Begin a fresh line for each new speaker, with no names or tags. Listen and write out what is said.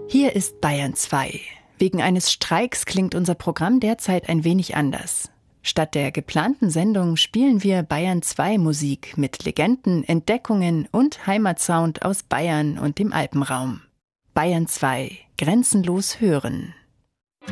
Hier ist Bayern 2. Wegen eines Streiks klingt unser Programm derzeit ein wenig anders. Statt der geplanten Sendung spielen wir Bayern 2 Musik mit Legenden, Entdeckungen und Heimatsound aus Bayern und dem Alpenraum. Bayern 2. Grenzenlos hören.